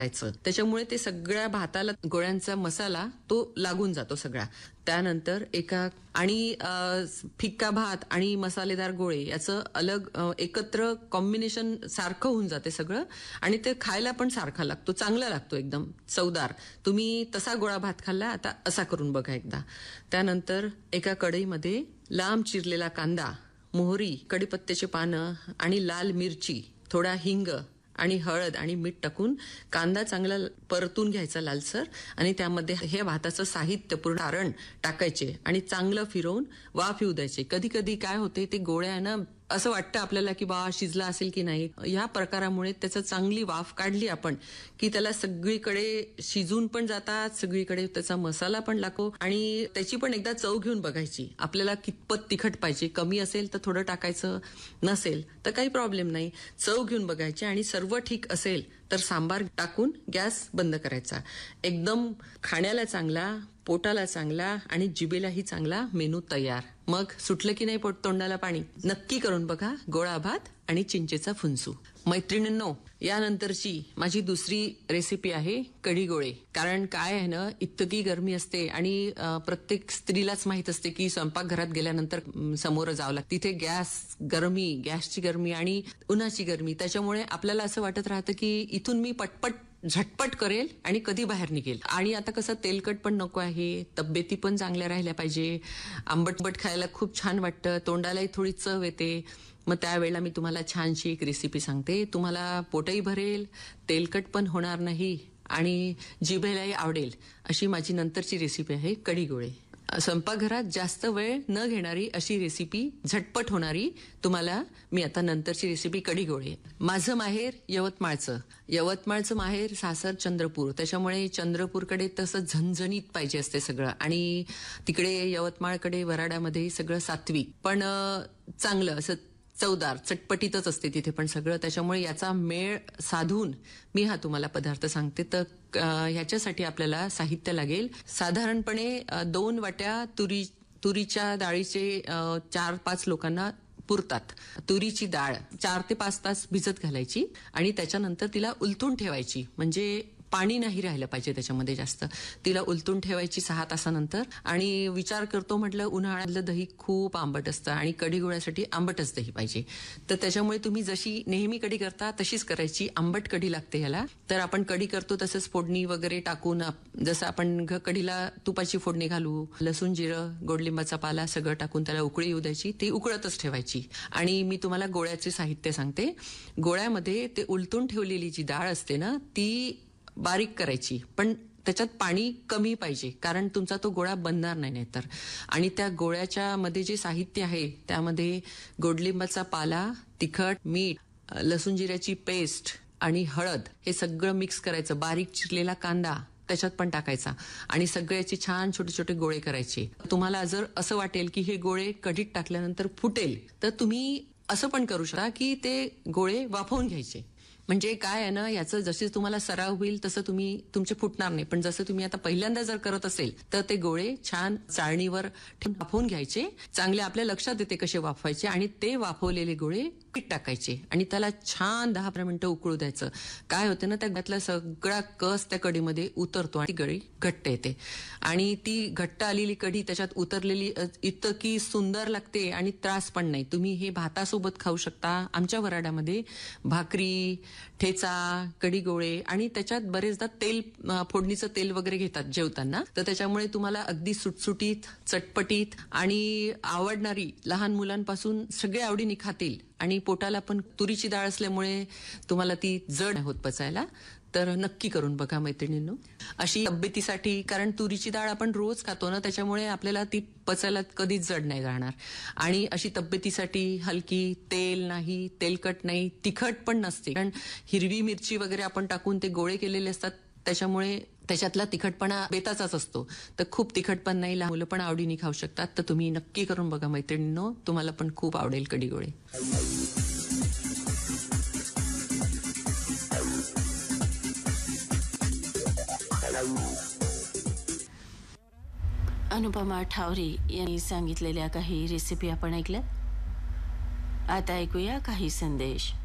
त्याच्यामुळे ते सगळ्या भाताला गोळ्यांचा मसाला तो लागून जातो सगळा. त्यानंतर आणि फिक्का भात आणि मसालेदार गोळे याचं अलग एकत्र कॉम्बिनेशन सारखं होऊन जाते सगळं आणि ते खायला पण सारखा लागतो, चांगला लागतो, एकदम चवदार. तुम्ही तसा गोळा भात खाल्ला, आता असा करून बघा एकदा. त्यानंतर एका कढईमध्ये लांब चिरलेला कांदा, मोहरी, कढीपत्त्याची पानं आणि लाल मिरची, थोडा हिंग आणि हळद आणि मीठ टाकून कांदा चांगला परतून घ्यायचा लालसर आणि त्यामध्ये हे भाताचं साहित्य पूर्ण सारण टाकायचे आणि चांगलं फिरवून वाफ येऊ द्यायचे. कधी कधी काय होते, ते गोळ्या ना असं वाटतं आपल्याला की बा शिजला असेल की नाही. ह्या प्रकारामुळे त्याचं चांगली वाफ काढली आपण की त्याला सगळीकडे शिजून पण जातात, सगळीकडे त्याचा मसाला पण लागतो आणि त्याची पण एकदा चव घेऊन बघायची. आपल्याला कितपत तिखट पाहिजे, कमी असेल तर थोडं टाकायचं, नसेल तर काही प्रॉब्लेम नाही. चव घेऊन बघायची आणि सर्व ठीक असेल तर सांबार टाकून गॅस बंद करायचा. एकदम खाण्याला चांगला, पोटाला चांगला आणि जिभेलाही चांगला मेनू तयार. मग सुटलं की नाही पोट तोंडाला पाणी? नक्की करून बघा गोळा भात आणि चिंचेचा फुनसू. मैत्रिणींनो, यानंतरची माझी दुसरी रेसिपी आहे कढी गोळे. कारण काय आहे ना, इतकी गरमी असते आणि प्रत्येक स्त्रीलाच माहित असते की स्वयंपाकघरात गेल्यानंतर समोर जावं लागतं. तिथे गॅसची गरमी आणि उन्हाची गरमी, त्याच्यामुळे आपल्याला असं वाटत राहतं की इथून मी पटपट झटपट करेल आणि कधी बाहेर निघेल. आणि आता कसं तेलकट पण नको आहे, तब्येती पण चांगल्या राहिल्या पाहिजे, आंबटबट खायला खूप छान वाटतं, तोंडालाही थोडी चव येते. मग त्यावेळेला मी तुम्हाला छानशी एक रेसिपी सांगते. तुम्हाला पोटही भरेल, तेलकट पण होणार नाही आणि जिभेलाही आवडेल अशी माझी नंतरची रेसिपी आहे कढी गोळे. स्वयंपाकघरात जास्त वेळ न घेणारी अशी रेसिपी, झटपट होणारी तुम्हाला मी आता नंतरची रेसिपी कढी गोळे. माझं माहेर यवतमाळचं माहेर सासर चंद्रपूर, त्याच्यामुळे चंद्रपूरकडे तसं झणझणीत पाहिजे असते सगळं आणि तिकडे यवतमाळकडे वराडामध्ये सगळं सात्विक पण चांगलं असं चवदार चटपटीतच असते तिथे पण सगळं. त्याच्यामुळे याचा मेळ साधून मी हा तुम्हाला पदार्थ सांगते. तर ह्याच्यासाठी आपल्याला साहित्य लागेल साधारणपणे 2 वाट्या तुरीच्या डाळीचे 4-5 लोकांना पुरतात. तुरीची डाळ 4 ते 5 तास भिजत घालायची आणि त्याच्यानंतर तिला उलटून ठेवायची, म्हणजे पाणी नाही राहिलं पाहिजे त्याच्यामध्ये जास्त. तिला उलटून ठेवायची 6 तासानंतर. आणि विचार करतो म्हटलं, उन्हाळ्यातलं दही खूप आंबट असतं आणि कढी गोळ्यासाठी आंबटच दही पाहिजे. तर त्याच्यामुळे तुम्ही जशी नेहमी कढी करता तशीच करायची. आंबट कढी लागते ह्याला. तर आपण कढी करतो तसंच फोडणी वगैरे टाकून, जसं आपण कढीला तुपाची फोडणी घालू, लसूण, जिरं, गोडलिंबाचा पाला सगळं टाकून त्याला उकळी येऊ द्यायची, ती उकळतच ठेवायची. आणि मी तुम्हाला गोळ्याचे साहित्य सांगते. गोळ्यामध्ये ते उलटून ठेवलेली जी डाळ असते ना, ती बारीक करायची, पण त्याच्यात पाणी कमी पाहिजे, कारण तुमचा तो गोळा बनणार नाही तर. आणि त्या गोळ्याच्या मध्ये जे साहित्य आहे त्यामध्ये गोडलिंबाचा पाला, तिखट, मीठ, लसूण जिऱ्याची पेस्ट आणि हळद हे सगळं मिक्स करायचं. बारीक चिरलेला कांदा त्याच्यात पण टाकायचा आणि सगळ्याचे छान छोटे छोटे गोळे करायचे. तुम्हाला जर असं वाटेल की हे गोळे कढीत टाकल्यानंतर फुटेल, तर तुम्ही असं पण करू शकता की ते गोळे वाफवून घ्यायचे. म्हणजे काय आहे ना, याचं जसे तुम्हाला सराव होईल तसं तुमचे फुटणार नाही. पण जसं तुम्ही आता पहिल्यांदा जर करत असेल तर ते गोळे छान चाळणीवर वाफवून घ्यायचे. चांगले आपल्या लक्षात येते कसे वाफवायचे आणि ते वाफवलेले गोळे पीठ टाकायचे आणि त्याला छान 10-15 मिनिटं उकळू द्यायचं. काय होतं ना, त्यातला सगळा कस त्या कढीमध्ये उतरतो आणि कढी घट्ट येते. आणि ती घट्ट आलेली कढी त्याच्यात उतरलेली इतकी सुंदर लागते आणि त्रास पण नाही. तुम्ही हे भातासोबत खाऊ शकता. आमच्या वराड्यामध्ये भाकरी, ठेचा, कढी गोळे आणि त्याच्यात बरेचदा फोडणीचं तेल वगैरे घेतात जेवताना. तर त्याच्यामुळे तुम्हाला अगदी सुटसुटीत, चटपटीत आणि आवडणारी, लहान मुलांपासून सगळे आवडीने खातील. आणि पोटाला पण तुरीची डाळ असल्यामुळे तुम्हाला ती जड होत पचायला. तर नक्की करून बघा मैत्रिणींनो. अशी तब्येतीसाठी, कारण तुरीची डाळ आपण रोज खातो ना, त्याच्यामुळे आपल्याला ती पचायला कधीच जड नाही राहणार. आणि अशी तब्येतीसाठी हलकी, तेल नाही, तेलकट नाही, तिखट पण नसते, कारण हिरवी मिरची वगैरे आपण टाकून ते गोळे केलेले असतात, त्याच्यामुळे त्याच्यातला तिखटपणा बेताचाच असतो. तर खूप तिखट पण नाही, लहान मुलं पण आवडीने खाऊ शकतात. तर तुम्ही नक्की करून बघा मैत्रिणींनो, तुम्हाला पण खूप आवडेल कढी गोळे. अनुपमा ठावरे यांनी सांगितलेल्या काही रेसिपी आपण ऐकल्या. आता ऐकूया काही संदेश.